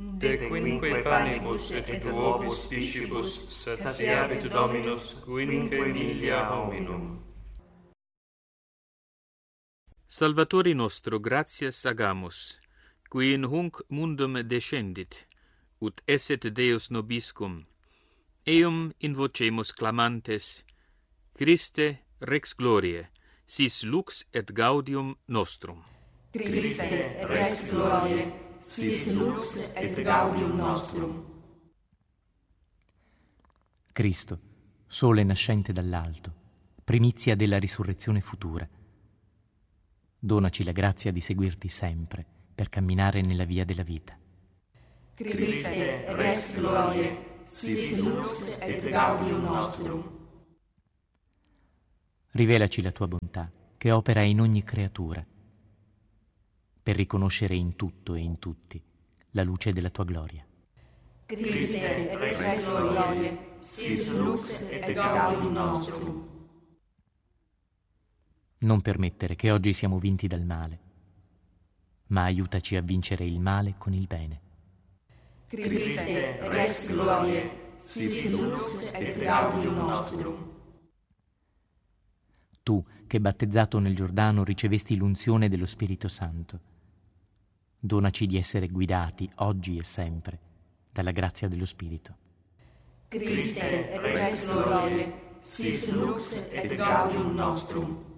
De quinque panibus et duobus piscibus satiabit Dominus quinque milia hominum. Salvatori nostro, gratias agamus, qui in hunc mundum descendit, ut esset Deus nobiscum, eum invocemus clamantes, Christe, Rex Gloriae, sis lux et gaudium nostrum. Christe, Rex Gloriae, sis lux et gaudium nostrum. Cristo, sole nascente dall'alto, primizia della risurrezione futura, donaci la grazia di seguirti sempre per camminare nella via della vita. Christe, Rex Gloriae, sis lux et gaudium nostrum. Rivelaci la tua bontà, che opera in ogni creatura, per riconoscere in tutto e in tutti la luce della tua gloria. Christe, Rex Gloriae, sis lux et gaudium nostrum. Non permettere che oggi siamo vinti dal male, ma aiutaci a vincere il male con il bene. Christe, Rex Gloriae, sis lux et gaudium nostrum. Tu, che battezzato nel Giordano ricevesti l'unzione dello Spirito Santo, donaci di essere guidati oggi e sempre dalla grazia dello Spirito. Christe, Rex Gloriae, sis lux et gaudium nostrum.